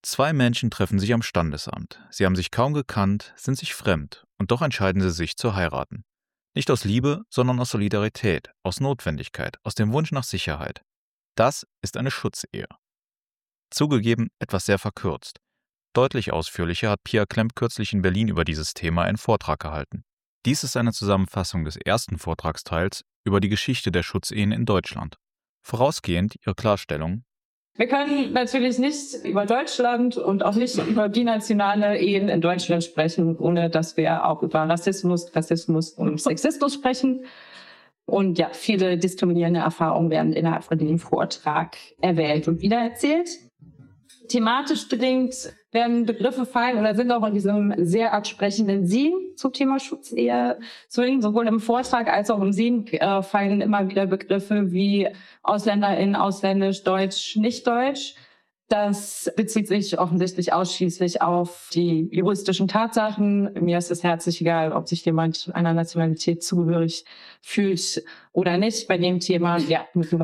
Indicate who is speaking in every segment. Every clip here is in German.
Speaker 1: Zwei Menschen treffen sich am Standesamt. Sie haben sich kaum gekannt, sind sich fremd und doch entscheiden sie sich zu heiraten. Nicht aus Liebe, sondern aus Solidarität, aus Notwendigkeit, aus dem Wunsch nach Sicherheit. Das ist eine Schutzehe. Zugegeben, etwas sehr verkürzt. Deutlich ausführlicher hat Pia Klemp kürzlich in Berlin über dieses Thema einen Vortrag gehalten. Dies ist eine Zusammenfassung des ersten Vortragsteils über die Geschichte der Schutzehen in Deutschland. Vorausgehend ihre Klarstellung:
Speaker 2: Wir können natürlich nicht über Deutschland und auch nicht über binationale Ehen in Deutschland sprechen, ohne dass wir auch über Rassismus und Sexismus sprechen. Und ja, viele diskriminierende Erfahrungen werden innerhalb von dem Vortrag erwähnt und wiedererzählt. Thematisch bedingt werden Begriffe fallen oder sind auch in diesem sehr ansprechenden Sie zum Thema Schutzehe zu finden. Sowohl im Vortrag als auch im Sie fallen immer wieder Begriffe wie AusländerInnen, ausländisch, deutsch, nicht deutsch. Das bezieht sich offensichtlich ausschließlich auf die juristischen Tatsachen. Mir ist es herzlich egal, ob sich jemand einer Nationalität zugehörig fühlt oder nicht. Bei dem Thema, ja,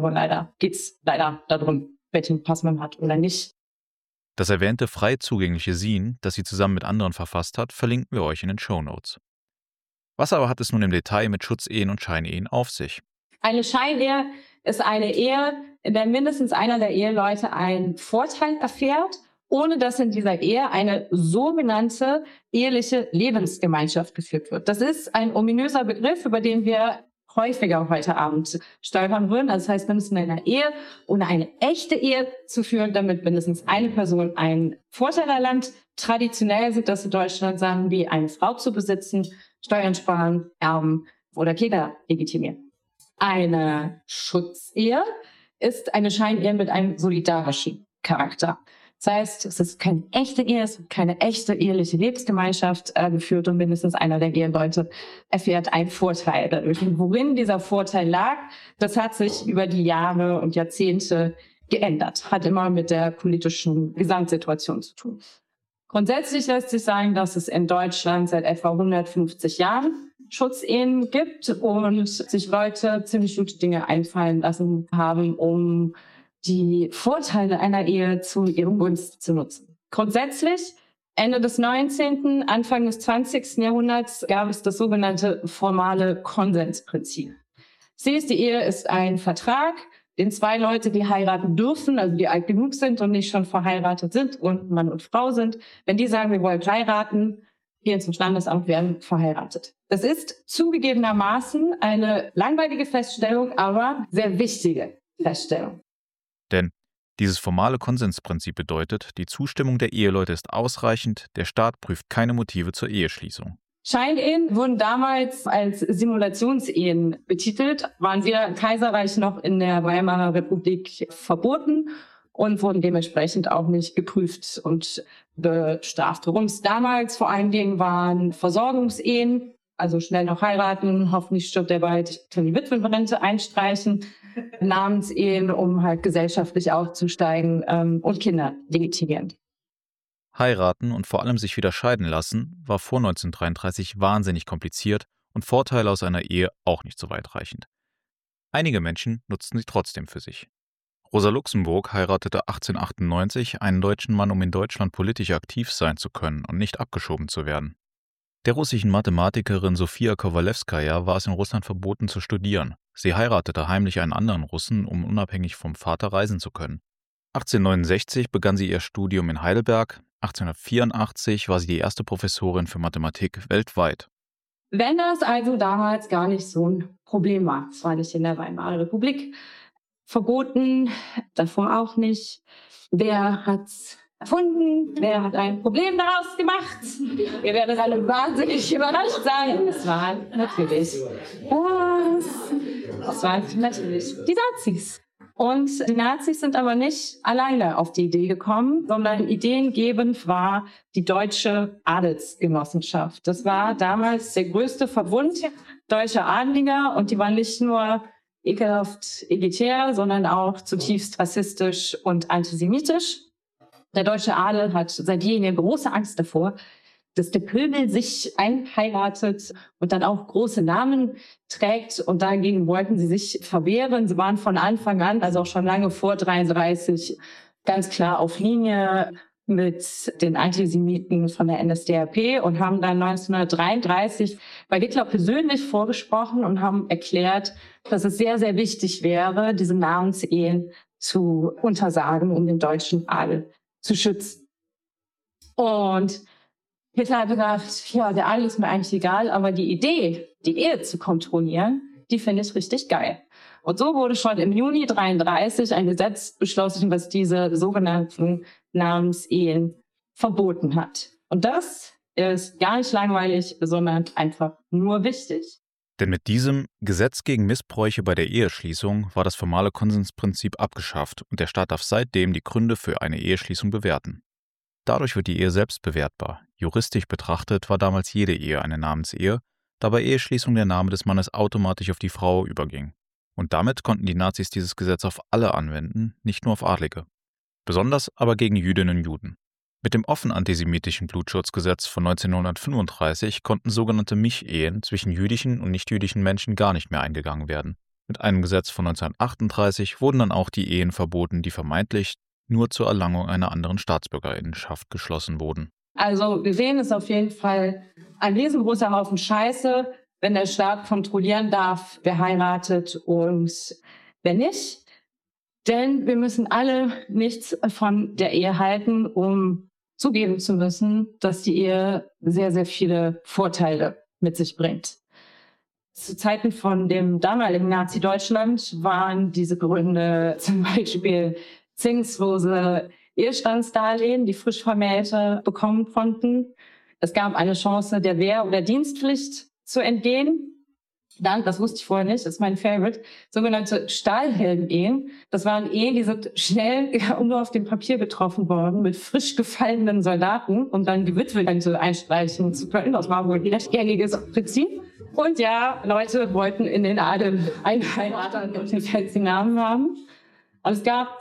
Speaker 2: geht's leider darum, welchen Pass man hat oder nicht.
Speaker 1: Das erwähnte frei zugängliche Sin, das sie zusammen mit anderen verfasst hat, verlinken wir euch in den Shownotes. Was aber hat es nun im Detail mit Schutzehen und Scheinehen auf sich?
Speaker 2: Eine Scheinehe ist eine Ehe, in der mindestens einer der Eheleute einen Vorteil erfährt, ohne dass in dieser Ehe eine sogenannte eheliche Lebensgemeinschaft geführt wird. Das ist ein ominöser Begriff, über den wir häufiger heute Abend stolpern würden. Also das heißt, mindestens in einer Ehe ohne eine echte Ehe zu führen, damit mindestens eine Person einen Vorteil erlangt. Traditionell sind das in Deutschland Sachen wie eine Frau zu besitzen, Steuern sparen, erben oder Kinder legitimieren. Eine Schutzehe ist eine Scheinehe mit einem solidarischen Charakter. Das heißt, es ist keine echte Ehe, es wird keine echte eheliche Lebensgemeinschaft geführt und mindestens einer der Eheleute erfährt einen Vorteil dadurch. Und worin dieser Vorteil lag, das hat sich über die Jahre und Jahrzehnte geändert. Hat immer mit der politischen Gesamtsituation zu tun. Grundsätzlich lässt sich sagen, dass es in Deutschland seit etwa 150 Jahren Schutzehen gibt und sich Leute ziemlich gute Dinge einfallen lassen haben, um die Vorteile einer Ehe zu ihrem Gunst zu nutzen. Grundsätzlich, Ende des 19., Anfang des 20. Jahrhunderts gab es das sogenannte formale Konsensprinzip. Die Ehe ist ein Vertrag, den zwei Leute, die heiraten dürfen, also die alt genug sind und nicht schon verheiratet sind und Mann und Frau sind, wenn die sagen, wir wollen heiraten, gehen zum Standesamt, werden verheiratet. Das ist zugegebenermaßen eine langweilige Feststellung, aber sehr wichtige Feststellung.
Speaker 1: Denn dieses formale Konsensprinzip bedeutet, die Zustimmung der Eheleute ist ausreichend, der Staat prüft keine Motive zur Eheschließung.
Speaker 2: Scheinehen wurden damals als Simulationsehen betitelt, waren weder im Kaiserreich noch in der Weimarer Republik verboten und wurden dementsprechend auch nicht geprüft und bestraft. Worum es damals vor allen Dingen waren Versorgungsehen, also schnell noch heiraten, hoffentlich stirbt er bald, kann die Witwenrente einstreichen, Namensehen, um halt gesellschaftlich aufzusteigen und Kinder legitimieren.
Speaker 1: Heiraten und vor allem sich wieder scheiden lassen war vor 1933 wahnsinnig kompliziert und Vorteile aus einer Ehe auch nicht so weitreichend. Einige Menschen nutzten sie trotzdem für sich. Rosa Luxemburg heiratete 1898 einen deutschen Mann, um in Deutschland politisch aktiv sein zu können und nicht abgeschoben zu werden. Der russischen Mathematikerin Sofia Kowalewskaja war es in Russland verboten zu studieren. Sie heiratete heimlich einen anderen Russen, um unabhängig vom Vater reisen zu können. 1869 begann sie ihr Studium in Heidelberg. 1884 war sie die erste Professorin für Mathematik weltweit.
Speaker 2: Wenn das also damals gar nicht so ein Problem war, es war nicht in der Weimarer Republik verboten, davor auch nicht. Wer hat's erfunden? Wer hat ein Problem daraus gemacht? Ihr werdet alle wahnsinnig überrascht sein. Es waren natürlich die Nazis. Und die Nazis sind aber nicht alleine auf die Idee gekommen, sondern ideengebend war die Deutsche Adelsgenossenschaft. Das war damals der größte Verbund deutscher Adliger und die waren nicht nur ekelhaft elitär, sondern auch zutiefst rassistisch und antisemitisch. Der deutsche Adel hat seit jeher große Angst davor, dass der Pöbel sich einheiratet und dann auch große Namen trägt. Und dagegen wollten sie sich verwehren. Sie waren von Anfang an, also auch schon lange vor 33, ganz klar auf Linie mit den Antisemiten von der NSDAP und haben dann 1933 bei Hitler persönlich vorgesprochen und haben erklärt, dass es sehr, sehr wichtig wäre, diese Namensehen zu untersagen, um den deutschen Adel zu schützen. Und Hitler hat gedacht, ja, der Adel ist mir eigentlich egal, aber die Idee, die Ehe zu kontrollieren, die finde ich richtig geil. Und so wurde schon im Juni 1933 ein Gesetz beschlossen, was diese sogenannten Namensehen verboten hat. Und das ist gar nicht langweilig, sondern einfach nur wichtig.
Speaker 1: Denn mit diesem Gesetz gegen Missbräuche bei der Eheschließung war das formale Konsensprinzip abgeschafft und der Staat darf seitdem die Gründe für eine Eheschließung bewerten. Dadurch wird die Ehe selbst bewertbar. Juristisch betrachtet war damals jede Ehe eine Namensehe, da bei Eheschließung der Name des Mannes automatisch auf die Frau überging. Und damit konnten die Nazis dieses Gesetz auf alle anwenden, nicht nur auf Adlige. Besonders aber gegen Jüdinnen und Juden. Mit dem offen antisemitischen Blutschutzgesetz von 1935 konnten sogenannte Mischehen zwischen jüdischen und nichtjüdischen Menschen gar nicht mehr eingegangen werden. Mit einem Gesetz von 1938 wurden dann auch die Ehen verboten, die vermeintlich nur zur Erlangung einer anderen Staatsbürgerinnenschaft geschlossen wurden.
Speaker 2: Also wir sehen es auf jeden Fall ein riesengroßer Haufen Scheiße, wenn der Staat kontrollieren darf, wer heiratet und wer nicht. Denn wir müssen alle nichts von der Ehe halten, um zugeben zu müssen, dass die Ehe sehr, sehr viele Vorteile mit sich bringt. Zu Zeiten von dem damaligen Nazi-Deutschland waren diese Gründe zum Beispiel zinslose Ehestandsdarlehen, die frisch Vermählte bekommen konnten. Es gab eine Chance, der Wehr- oder Dienstpflicht zu entgehen. Dann, das wusste ich vorher nicht, das ist mein Favorite, sogenannte Stahlhelm-Ehen. Das waren Ehen, die sind schnell nur auf dem Papier getroffen worden mit frisch gefallenen Soldaten, um dann die Witwe einstreichen zu können. Das war wohl ein recht gängiges Prinzip. Und ja, Leute wollten in den Adel einheiraten und den fancy Namen haben. Und es gab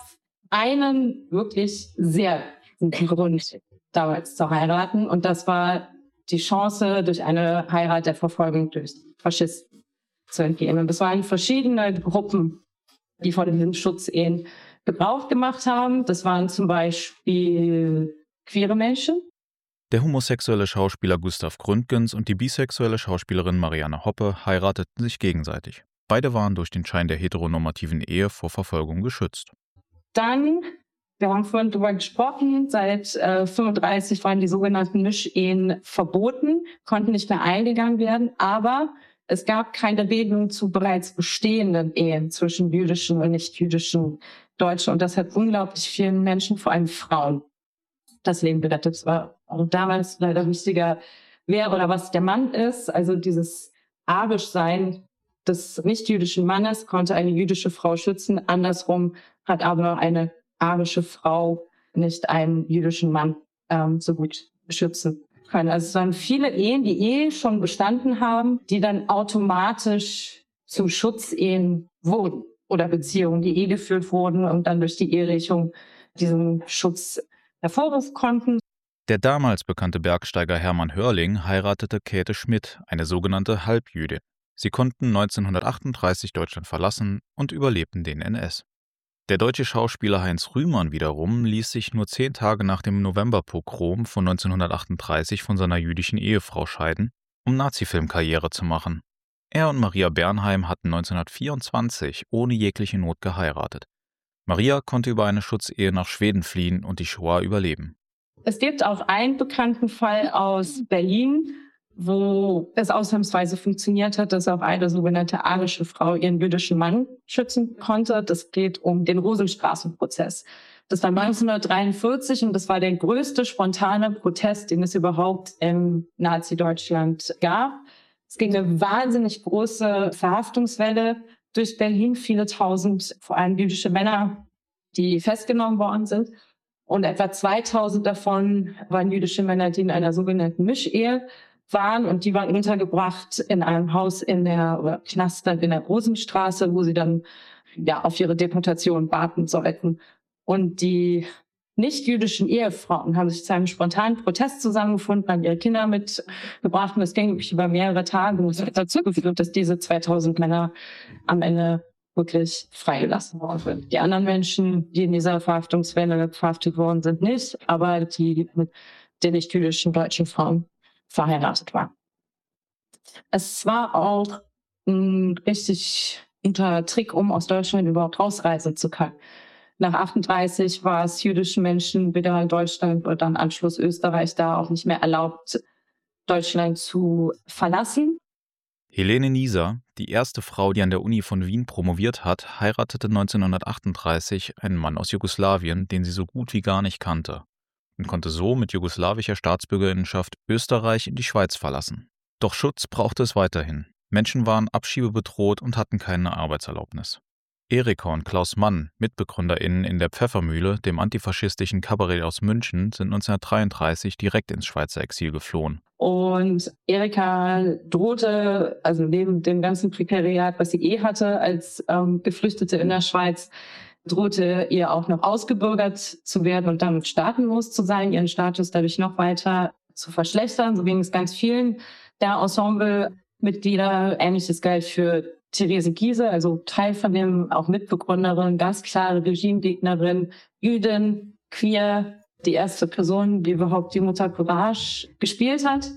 Speaker 2: einen wirklich sehr guten Grund, damals zu heiraten. Und das war die Chance, durch eine Heirat der Verfolgung durch Faschisten zu entgehen. Und das waren verschiedene Gruppen, die von diesen Schutzehen Gebrauch gemacht haben. Das waren zum Beispiel queere Menschen.
Speaker 1: Der homosexuelle Schauspieler Gustav Gründgens und die bisexuelle Schauspielerin Marianne Hoppe heirateten sich gegenseitig. Beide waren durch den Schein der heteronormativen Ehe vor Verfolgung geschützt.
Speaker 2: Dann, wir haben vorhin darüber gesprochen, seit 1935 waren die sogenannten Mischehen verboten, konnten nicht mehr eingegangen werden, aber es gab keine Regelung zu bereits bestehenden Ehen zwischen jüdischen und nicht-jüdischen Deutschen. Und das hat unglaublich vielen Menschen, vor allem Frauen, das Leben gerettet. Es war auch damals leider wichtiger, wer oder was der Mann ist. Also dieses Arischsein des nicht-jüdischen Mannes konnte eine jüdische Frau schützen. Andersrum hat aber eine arische Frau nicht einen jüdischen Mann so gut schützen können. Also es waren viele Ehen, die schon bestanden haben, die dann automatisch zu Schutzehen wurden oder Beziehungen, die geführt wurden und dann durch die Ehelichung diesen Schutz hervorrufen konnten.
Speaker 1: Der damals bekannte Bergsteiger Hermann Hörling heiratete Käthe Schmidt, eine sogenannte Halbjüdin. Sie konnten 1938 Deutschland verlassen und überlebten den NS. Der deutsche Schauspieler Heinz Rühmann wiederum ließ sich nur 10 Tage nach dem Novemberpogrom von 1938 von seiner jüdischen Ehefrau scheiden, um Nazi-Filmkarriere zu machen. Er und Maria Bernheim hatten 1924 ohne jegliche Not geheiratet. Maria konnte über eine Schutzehe nach Schweden fliehen und die Shoah überleben.
Speaker 2: Es gibt auch einen bekannten Fall aus Berlin, wo es ausnahmsweise funktioniert hat, dass auch eine sogenannte arische Frau ihren jüdischen Mann schützen konnte. Das geht um den Rosenstraßenprozess. Das war 1943 und das war der größte spontane Protest, den es überhaupt im Nazi-Deutschland gab. Es ging eine wahnsinnig große Verhaftungswelle durch Berlin, viele tausend, vor allem jüdische Männer, die festgenommen worden sind. Und etwa 2000 davon waren jüdische Männer, die in einer sogenannten Mischehe waren, und die waren untergebracht in einem Haus in der Knast in der Rosenstraße, wo sie dann auf ihre Deportation warten sollten. Und die nicht-jüdischen Ehefrauen haben sich zu einem spontanen Protest zusammengefunden, haben ihre Kinder mitgebracht und es ging über mehrere Tage und es hat dazu geführt, dass diese 2000 Männer am Ende wirklich freigelassen worden sind. Die anderen Menschen, die in dieser Verhaftungswelle verhaftet worden sind, nicht, aber die mit den nicht-jüdischen deutschen Frauen verheiratet waren. Es war auch ein richtig guter Trick, um aus Deutschland überhaupt rausreisen zu können. Nach 38 war es jüdischen Menschen weder in Deutschland oder dann Anschluss Österreich da auch nicht mehr erlaubt, Deutschland zu verlassen.
Speaker 1: Helene Nieser, die erste Frau, die an der Uni von Wien promoviert hat, heiratete 1938 einen Mann aus Jugoslawien, den sie so gut wie gar nicht kannte, und konnte so mit jugoslawischer Staatsbürgerinnenschaft Österreich in die Schweiz verlassen. Doch Schutz brauchte es weiterhin. Menschen waren abschiebebedroht und hatten keine Arbeitserlaubnis. Erika und Klaus Mann, MitbegründerInnen in der Pfeffermühle, dem antifaschistischen Kabarett aus München, sind 1933 direkt ins Schweizer Exil geflohen.
Speaker 2: Und Erika drohte, also neben dem ganzen Prekariat, was sie hatte als Geflüchtete in der Schweiz, drohte ihr auch noch ausgebürgert zu werden und damit staatenlos zu sein, ihren Status dadurch noch weiter zu verschlechtern. So ging es ganz vielen der Ensemble-Mitglieder. Ähnliches galt für Therese Giehse, also Teil von dem, auch Mitbegründerin, ganz klare Regimegegnerin, Jüdin, queer, die erste Person, die überhaupt die Mutter Courage gespielt hat.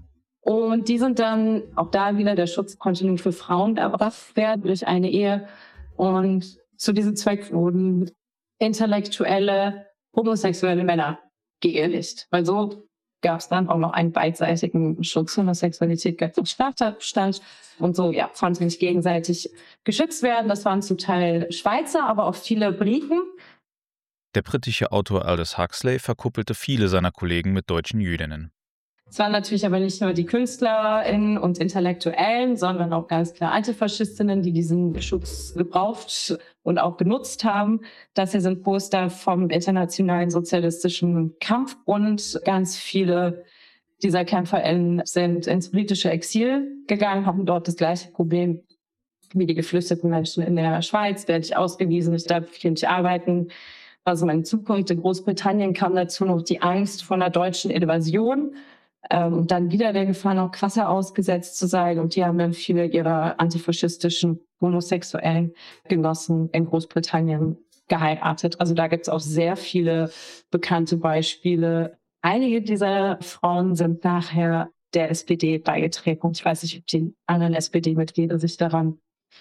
Speaker 2: Und die sind dann, auch da wieder, der Schutz konnte nur für Frauen erbracht werden durch eine Ehe. Und zu diesem Zweck wurden intellektuelle, homosexuelle Männer geehelicht. Weil so gab es dann auch noch einen beidseitigen Schutz Homosexualität gab es Straftatbestand. Und so konnten sich gegenseitig geschützt werden. Das waren zum Teil Schweizer, aber auch viele Briten.
Speaker 1: Der britische Autor Aldous Huxley verkuppelte viele seiner Kollegen mit deutschen Jüdinnen.
Speaker 2: Es waren natürlich aber nicht nur die KünstlerInnen und Intellektuellen, sondern auch ganz klar Antifaschistinnen, die diesen Schutz gebraucht und auch genutzt haben. Das hier sind Poster vom Internationalen Sozialistischen Kampfbund. Ganz viele dieser KämpferInnen sind ins politische Exil gegangen, haben dort das gleiche Problem wie die geflüchteten Menschen in der Schweiz. Werde ich ausgewiesen, ich darf hier nicht arbeiten. Also meine Zukunft in Großbritannien kam dazu noch die Angst vor einer deutschen Invasion. Und dann wieder der Gefahr, noch krasser ausgesetzt zu sein. Und die haben dann viele ihrer antifaschistischen homosexuellen Genossen in Großbritannien geheiratet. Also da gibt es auch sehr viele bekannte Beispiele. Einige dieser Frauen sind nachher der SPD beigetreten. Ich weiß nicht, ob die anderen SPD-Mitglieder sich daran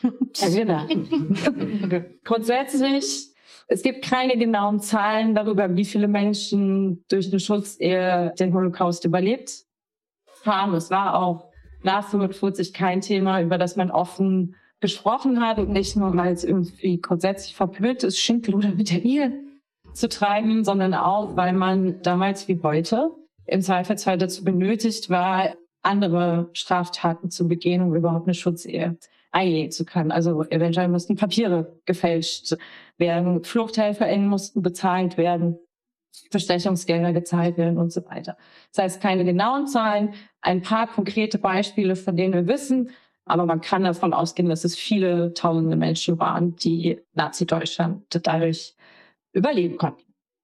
Speaker 2: erinnern. Grundsätzlich, es gibt keine genauen Zahlen darüber, wie viele Menschen durch den Schutzehe den Holocaust überlebt haben. Es war auch nach 45 kein Thema, über das man offen gesprochen hat. Und nicht nur, weil es irgendwie grundsätzlich verpönt ist, Schindluder mit der Ehe zu treiben, sondern auch, weil man damals wie heute im Zweifelsfall dazu benötigt war, andere Straftaten zu begehen, um überhaupt eine Schutzehe eingehen zu können. Also eventuell mussten Papiere gefälscht werden, FluchthelferInnen mussten bezahlt werden, Bestechungsgelder gezahlt werden und so weiter. Das heißt, keine genauen Zahlen, ein paar konkrete Beispiele, von denen wir wissen, aber man kann davon ausgehen, dass es viele tausende Menschen waren, die Nazi-Deutschland dadurch überleben konnten.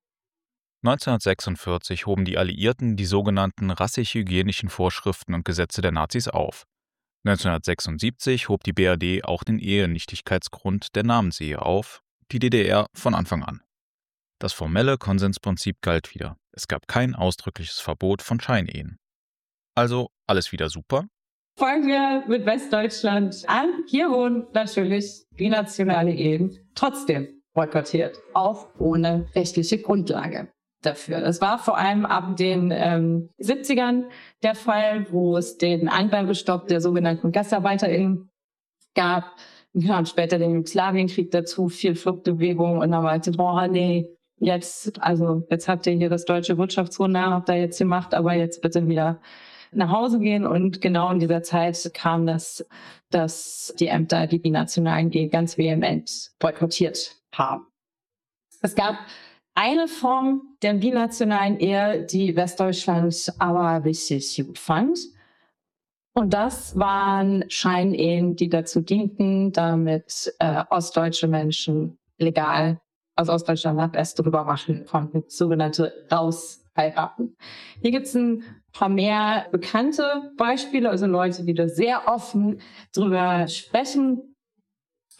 Speaker 1: 1946 hoben die Alliierten die sogenannten rassisch-hygienischen Vorschriften und Gesetze der Nazis auf. 1976 hob die BRD auch den Ehenichtigkeitsgrund der Namensehe auf, die DDR von Anfang an. Das formelle Konsensprinzip galt wieder. Es gab kein ausdrückliches Verbot von Scheinehen. Also alles wieder super?
Speaker 2: Fangen wir mit Westdeutschland an. Hier wurden natürlich binationale Ehen trotzdem boykottiert, auch ohne rechtliche Grundlage dafür. Das war vor allem ab den 70ern der Fall, wo es den Anwerbestopp der sogenannten GastarbeiterInnen gab. Wir haben später den Jugoslawienkrieg dazu, viel Fluchtbewegung und dann meinte, nee, jetzt habt ihr hier das deutsche Wirtschaftswunder, habt ihr jetzt gemacht, aber jetzt bitte wieder nach Hause gehen. Und genau in dieser Zeit kam das, dass die Ämter die binationalen Ehen ganz vehement boykottiert haben. Es gab eine Form der binationalen Ehe, die Westdeutschland aber richtig gut fand. Und das waren Scheinehen, die dazu dienten, damit ostdeutsche Menschen legal aus Ostdeutschland nach West rüber machen konnten, sogenannte Rausheiraten. Hier gibt es ein paar mehr bekannte Beispiele, also Leute, die da sehr offen drüber sprechen.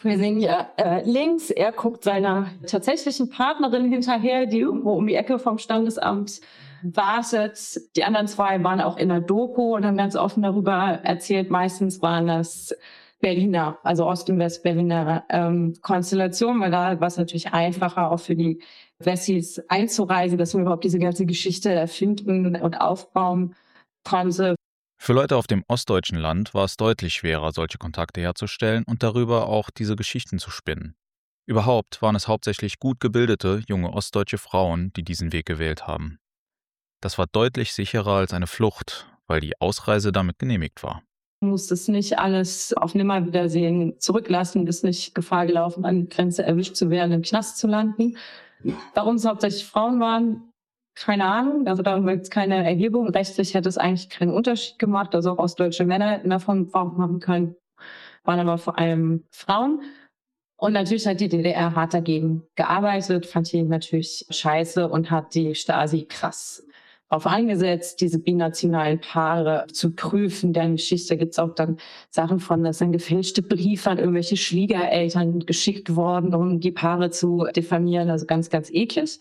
Speaker 2: Wir sehen hier links, er guckt seiner tatsächlichen Partnerin hinterher, die irgendwo um die Ecke vom Standesamt wartet. Die anderen zwei waren auch in der Doku und haben ganz offen darüber erzählt. Meistens waren das Berliner, also Ost- und Westberliner Konstellationen, weil da war es natürlich einfacher, auch für die Wessis einzureisen, dass man überhaupt diese ganze Geschichte erfinden und aufbauen konnte.
Speaker 1: Für Leute auf dem ostdeutschen Land war es deutlich schwerer, solche Kontakte herzustellen und darüber auch diese Geschichten zu spinnen. Überhaupt waren es hauptsächlich gut gebildete, junge ostdeutsche Frauen, die diesen Weg gewählt haben. Das war deutlich sicherer als eine Flucht, weil die Ausreise damit genehmigt war.
Speaker 2: Du musstest nicht alles auf Nimmerwiedersehen zurücklassen, bist nicht Gefahr gelaufen, an der Grenze erwischt zu werden, im Knast zu landen. Warum es hauptsächlich Frauen waren, keine Ahnung. Also darüber gibt es keine Erhebung. Rechtlich hätte es eigentlich keinen Unterschied gemacht. Also auch ostdeutsche Männer hätten davon Gebrauch machen können, waren aber vor allem Frauen. Und natürlich hat die DDR hart dagegen gearbeitet, fand die natürlich scheiße und hat die Stasi krass darauf angesetzt, diese binationalen Paare zu prüfen. Deren Geschichte gibt es auch dann Sachen von, dass dann gefälschte Briefe an irgendwelche Schwiegereltern geschickt worden, um die Paare zu diffamieren. Also ganz, ganz eklig.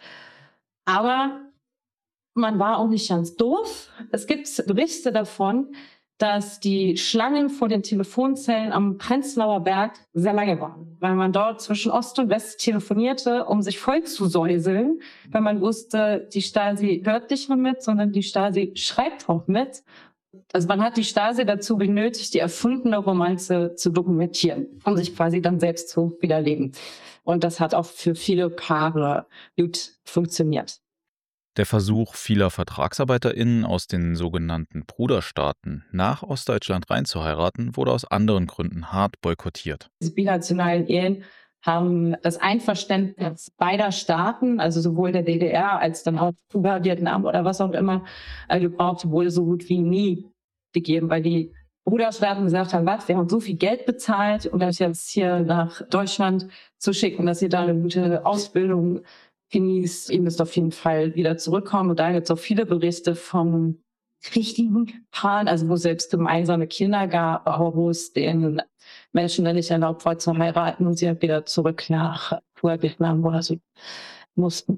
Speaker 2: Aber man war auch nicht ganz doof. Es gibt Berichte davon, dass die Schlangen vor den Telefonzellen am Prenzlauer Berg sehr lange waren, weil man dort zwischen Ost und West telefonierte, um sich voll zu säuseln, weil man wusste, die Stasi hört nicht nur mit, sondern die Stasi schreibt auch mit. Also man hat die Stasi dazu benötigt, die erfundene Romanze zu dokumentieren, um sich quasi dann selbst zu widerlegen. Und das hat auch für viele Paare gut funktioniert.
Speaker 1: Der Versuch vieler VertragsarbeiterInnen aus den sogenannten Bruderstaaten nach Ostdeutschland reinzuheiraten, wurde aus anderen Gründen hart boykottiert.
Speaker 2: Diese binationalen Ehen haben das Einverständnis beider Staaten, also sowohl der DDR als dann auch über Vietnam oder was auch immer, gebraucht, wurde so gut wie nie gegeben, weil die Bruderstaaten gesagt haben, was, wir haben so viel Geld bezahlt, um das jetzt hier nach Deutschland zu schicken, dass ihr da eine gute Ausbildung genießt. Ihr müsst auf jeden Fall wieder zurückkommen. Und da gibt es auch viele Berichte von richtigen Paaren, also wo es selbst gemeinsame Kinder gab, aber wo es den Menschen dann nicht erlaubt war zu heiraten und sie halt wieder zurück nach Vietnam, wo sie mussten.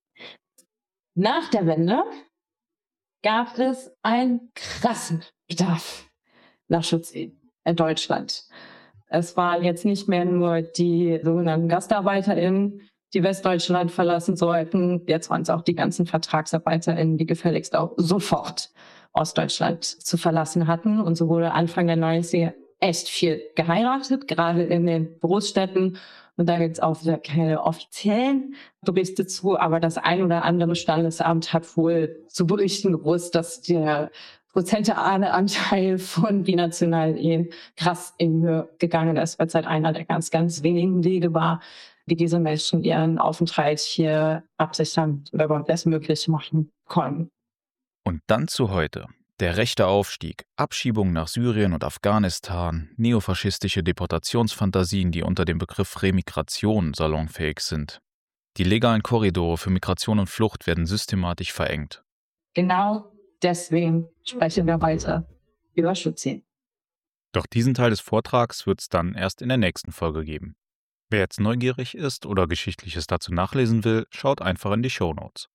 Speaker 2: Nach der Wende gab es einen krassen Bedarf nach Schutzehen in Deutschland. Es waren jetzt nicht mehr nur die sogenannten GastarbeiterInnen, die Westdeutschland verlassen sollten. Jetzt waren es auch die ganzen VertragsarbeiterInnen, die gefälligst auch sofort Ostdeutschland zu verlassen hatten. Und so wurde Anfang der 90er echt viel geheiratet, gerade in den Großstädten. Und da gibt es auch wieder keine offiziellen Berichte zu, aber das ein oder andere Standesamt hat wohl zu berichten gewusst, dass der prozentuale Anteil von binationalen Ehen krass in Höhe gegangen ist, weil es halt einer der ganz, ganz wenigen Wege war, wie diese Menschen ihren Aufenthalt hier absichern oder überhaupt erst möglich machen konnten.
Speaker 1: Und dann zu heute. Der rechte Aufstieg, Abschiebungen nach Syrien und Afghanistan, neofaschistische Deportationsfantasien, die unter dem Begriff Remigration salonfähig sind. Die legalen Korridore für Migration und Flucht werden systematisch verengt.
Speaker 2: Genau deswegen sprechen wir heute über Schutzehen.
Speaker 1: Doch diesen Teil des Vortrags wird es dann erst in der nächsten Folge geben. Wer jetzt neugierig ist oder Geschichtliches dazu nachlesen will, schaut einfach in die Shownotes.